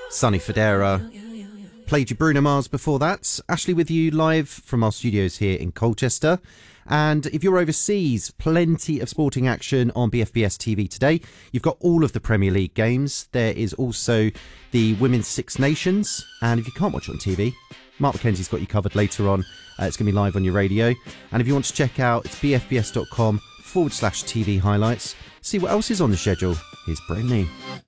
Sonny Fodera. Played you Bruno Mars before that. Ashley with you live from our studios here in Colchester. And if you're overseas, plenty of sporting action on BFBS TV today. You've got all of the Premier League games. There is also the Women's Six Nations. And if you can't watch it on TV, Mark McKenzie's got you covered later on. It's going to be live on your radio. And if you want to check out, it's bfbs.com/TV highlights. See what else is on the schedule. Here's Brainy.